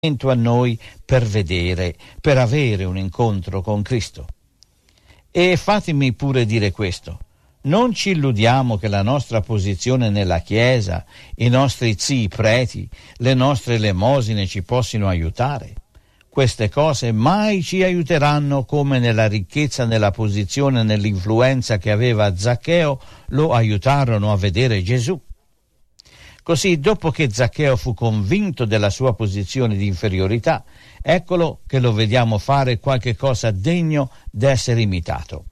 a noi per vedere, per avere un incontro con Cristo. E fatemi pure dire questo: non ci illudiamo che la nostra posizione nella Chiesa, i nostri zii preti, le nostre elemosine ci possano aiutare. Queste cose mai ci aiuteranno come nella ricchezza, nella posizione, nell'influenza che aveva Zaccheo lo aiutarono a vedere Gesù. Così, dopo che Zaccheo fu convinto della sua posizione di inferiorità, eccolo che lo vediamo fare qualche cosa degno d'essere imitato.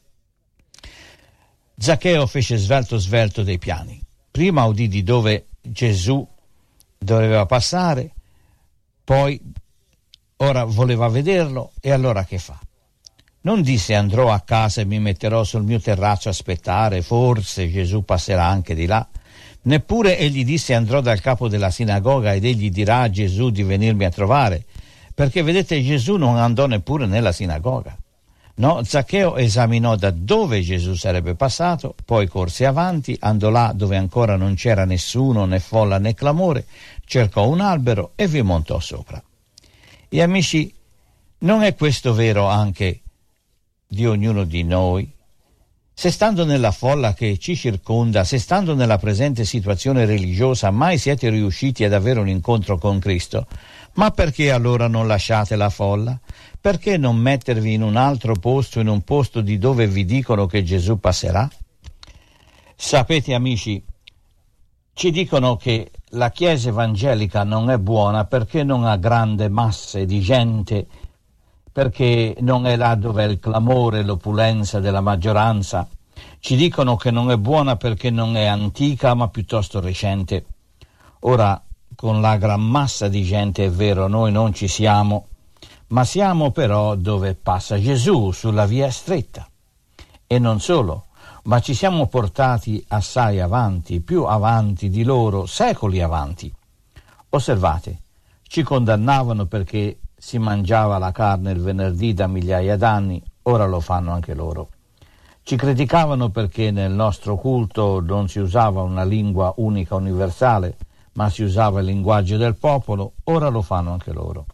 Zaccheo fece svelto dei piani. Prima udì di dove Gesù doveva passare, poi ora voleva vederlo, e allora che fa? Non disse: andrò a casa e mi metterò sul mio terrazzo a aspettare, forse Gesù passerà anche di là. Neppure egli disse: andrò dal capo della sinagoga ed egli dirà a Gesù di venirmi a trovare, perché vedete, Gesù non andò neppure nella sinagoga. No, Zaccheo esaminò da dove Gesù sarebbe passato, poi corse avanti, andò là dove ancora non c'era nessuno, né folla né clamore, cercò un albero e vi montò sopra. E amici, non è questo vero anche di ognuno di noi? Se stando nella folla che ci circonda, se stando nella presente situazione religiosa, mai siete riusciti ad avere un incontro con Cristo, ma perché allora non lasciate la folla? Perché non mettervi in un altro posto, in un posto di dove vi dicono che Gesù passerà? Sapete, amici, ci dicono che la Chiesa evangelica non è buona perché non ha grandi masse di gente, perché non è là dove è il clamore e l'opulenza della maggioranza. Ci dicono che non è buona perché non è antica ma piuttosto recente. Ora, con la gran massa di gente è vero, noi non ci siamo, ma siamo però dove passa Gesù, sulla via stretta. E non solo, ma ci siamo portati assai avanti, più avanti di loro, secoli avanti. Osservate, ci condannavano perché si mangiava la carne il venerdì da migliaia d'anni, ora lo fanno anche loro. Ci criticavano perché nel nostro culto non si usava una lingua unica universale, ma si usava il linguaggio del popolo, ora lo fanno anche loro.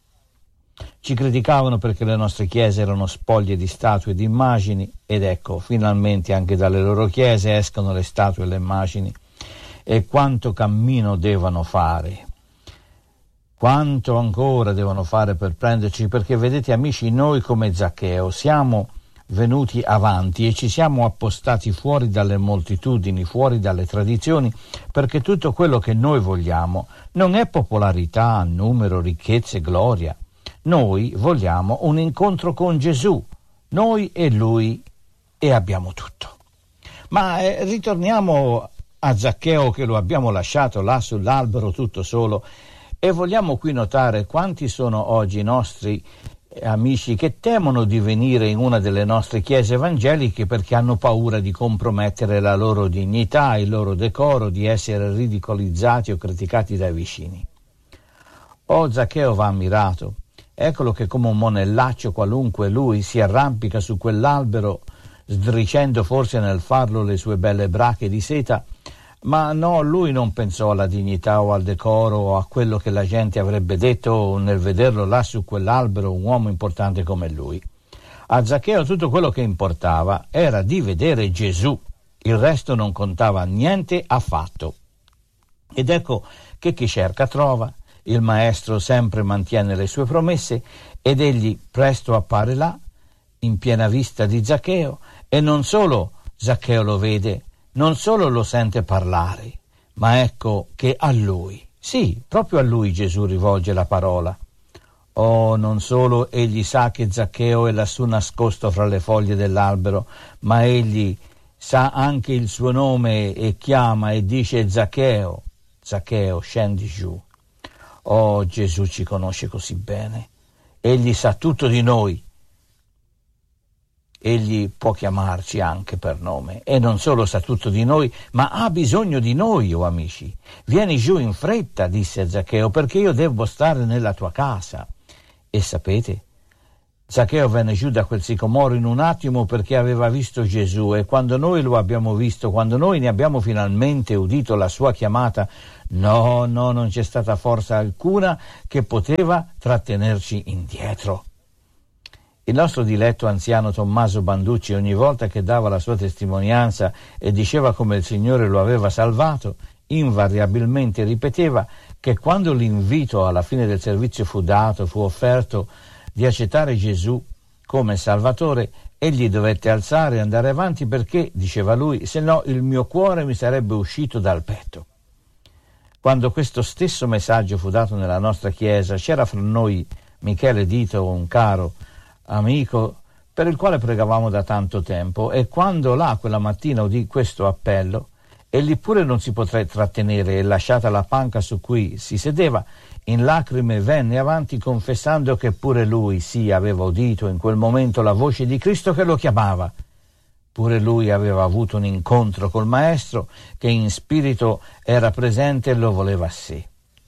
Ci criticavano perché le nostre chiese erano spoglie di statue e di immagini, ed ecco, finalmente anche dalle loro chiese escono le statue e le immagini. E quanto cammino devono fare! Quanto ancora devono fare per prenderci, perché vedete, amici, noi come Zaccheo siamo venuti avanti e ci siamo appostati fuori dalle moltitudini, fuori dalle tradizioni, perché tutto quello che noi vogliamo non è popolarità, numero, ricchezze, gloria. Noi vogliamo un incontro con Gesù, noi e Lui, e abbiamo tutto. Ma ritorniamo a Zaccheo, che lo abbiamo lasciato là sull'albero tutto solo, e vogliamo qui notare quanti sono oggi i nostri amici che temono di venire in una delle nostre chiese evangeliche perché hanno paura di compromettere la loro dignità, il loro decoro, di essere ridicolizzati o criticati dai vicini. Oh, Zaccheo va ammirato. Eccolo che come un monellaccio qualunque lui si arrampica su quell'albero, sdricendo forse nel farlo le sue belle brache di seta. Ma no, lui non pensò alla dignità o al decoro o a quello che la gente avrebbe detto nel vederlo là su quell'albero, un uomo importante come lui. A Zaccheo tutto quello che importava era di vedere Gesù, il resto non contava niente affatto. Ed ecco che chi cerca trova, il maestro sempre mantiene le sue promesse ed egli presto appare là, in piena vista di Zaccheo, e non solo Zaccheo lo vede, non solo lo sente parlare, ma ecco che a lui, sì, proprio a lui Gesù rivolge la parola. Oh, non solo egli sa che Zaccheo è lassù nascosto fra le foglie dell'albero, ma egli sa anche il suo nome e chiama e dice: Zaccheo, Zaccheo, scendi giù. Oh, Gesù ci conosce così bene, egli sa tutto di noi. Egli può chiamarci anche per nome, e non solo sa tutto di noi, ma ha bisogno di noi, oh amici. Vieni giù in fretta, disse Zaccheo, perché io devo stare nella tua casa. E sapete, Zaccheo venne giù da quel sicomoro in un attimo perché aveva visto Gesù, e quando noi lo abbiamo visto, quando noi ne abbiamo finalmente udito la sua chiamata, No, non c'è stata forza alcuna che poteva trattenerci indietro. Il nostro diletto anziano Tommaso Banducci, ogni volta che dava la sua testimonianza e diceva come il Signore lo aveva salvato, invariabilmente ripeteva che quando l'invito alla fine del servizio fu offerto di accettare Gesù come Salvatore, egli dovette alzare e andare avanti perché, diceva lui, se no il mio cuore mi sarebbe uscito dal petto. Quando questo stesso messaggio fu dato nella nostra chiesa, c'era fra noi Michele Dito, un caro amico per il quale pregavamo da tanto tempo, e quando quella mattina udì questo appello, egli pure non si poté trattenere e, lasciata la panca su cui si sedeva, in lacrime venne avanti confessando che pure lui aveva udito in quel momento la voce di Cristo che lo chiamava. Pure lui aveva avuto un incontro col Maestro che in spirito era presente e lo voleva a sé.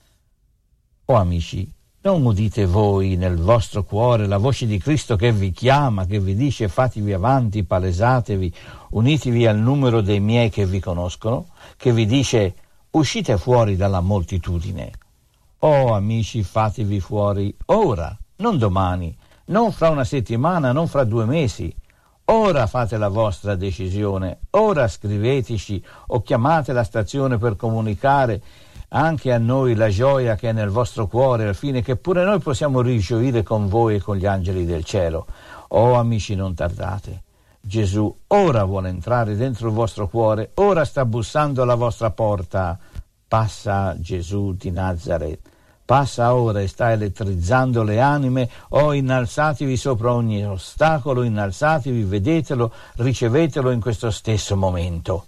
Oh amici, non udite voi nel vostro cuore la voce di Cristo che vi chiama, che vi dice fatevi avanti, palesatevi, unitevi al numero dei miei che vi conoscono, che vi dice uscite fuori dalla moltitudine. Oh amici, fatevi fuori ora, non domani, non fra una settimana, non fra 2 mesi. Ora fate la vostra decisione, ora scriveteci o chiamate la stazione per comunicare anche a noi la gioia che è nel vostro cuore, al fine che pure noi possiamo rigioire con voi e con gli angeli del cielo. Oh amici, non tardate. Gesù ora vuole entrare dentro il vostro cuore, ora sta bussando alla vostra porta. Passa Gesù di Nazaret. Passa ora e sta elettrizzando le anime. Oh, innalzatevi sopra ogni ostacolo, innalzatevi, vedetelo, ricevetelo in questo stesso momento.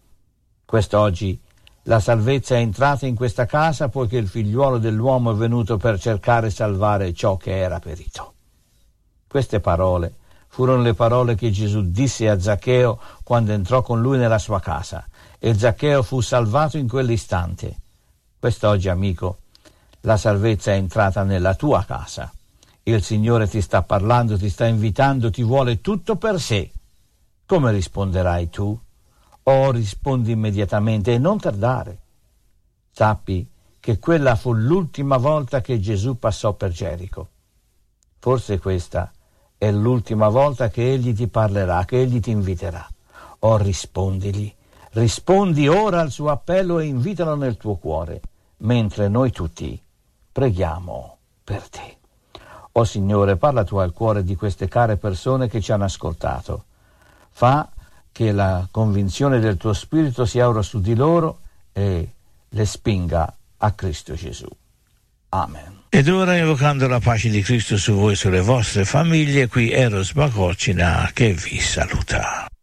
Quest'oggi la salvezza è entrata in questa casa poiché il figliuolo dell'uomo è venuto per cercare e salvare ciò che era perito. Queste parole furono le parole che Gesù disse a Zaccheo quando entrò con lui nella sua casa, e Zaccheo fu salvato in quell'istante. Quest'oggi, amico, la salvezza è entrata nella tua casa. Il Signore ti sta parlando, ti sta invitando, ti vuole tutto per sé. Come risponderai tu? Oh, rispondi immediatamente e non tardare. Sappi che quella fu l'ultima volta che Gesù passò per Gerico. Forse questa è l'ultima volta che Egli ti parlerà, che Egli ti inviterà. Oh, rispondigli. Rispondi ora al suo appello e invitalo nel tuo cuore, mentre noi tutti preghiamo per te. Oh Signore, parla tu al cuore di queste care persone che ci hanno ascoltato. Fa che la convinzione del tuo Spirito sia ora su di loro e le spinga a Cristo Gesù. Amen. Ed ora, invocando la pace di Cristo su voi e sulle vostre famiglie, qui Eros Bacocina che vi saluta.